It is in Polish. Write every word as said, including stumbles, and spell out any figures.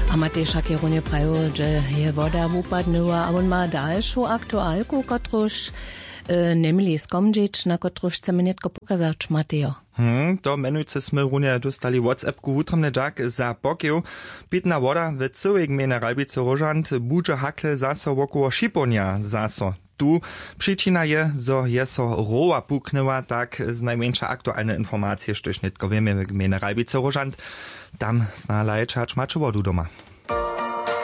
A Matejša Kierunie prajo, że je woda wupadnyła, a on ma dalszą aktualku, kotruż e, nie mieli skomdzieć, na kotruż chcemy netko pokazać, Matejo. Hmm, to menujce sme runie dostali WhatsAppku utromny dżak za pokieł. Pitna woda w całej gminy Ralbice-Rożant budże hakle zaso wokoło Šiponia zaso. Tu przyczyna je, zo je so roła puknęła, tak z najmniejsza aktualne informacje, sztoś netko wiemy w gminie Ralbice-Rożant. Tam znalajczać macie wodu doma.